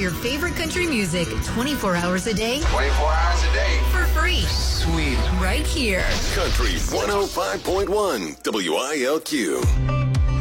your favorite country music 24 hours a day 24 hours a day. for free. Sweet. Right here. Country 105.1 WILQ.